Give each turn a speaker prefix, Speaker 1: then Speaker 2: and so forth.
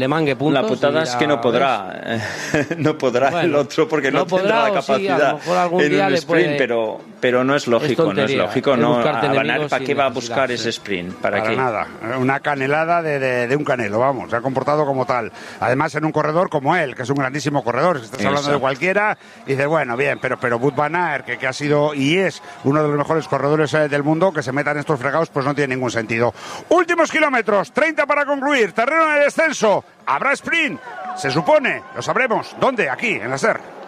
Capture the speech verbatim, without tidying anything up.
Speaker 1: de mangue puntos.
Speaker 2: La putada es que no podrá, no podrá bueno, el otro porque no, no tendrá la capacidad sí, en un sprint, pero, pero no es lógico, es no es lógico, no, a Van ¿para qué va a buscar sí. ese sprint? ¿Para,
Speaker 3: Para
Speaker 2: qué?
Speaker 3: nada, una canelada de, de, de un canelo, vamos, se ha comportado como tal. Además en un corredor como él, que es un grandísimo corredor, si estás Eso. hablando de cualquiera, y dices, bueno, bien, pero, pero Wout van Aert, que, que ha sido y es uno de los mejores corredores eh, del mundo, que se metan estos fregados, pues no tiene ningún sentido. Últimos kilómetros, treinta para concluir, terreno de descenso. ¿Habrá sprint? Se supone, lo sabremos. ¿Dónde? Aquí, en la SER.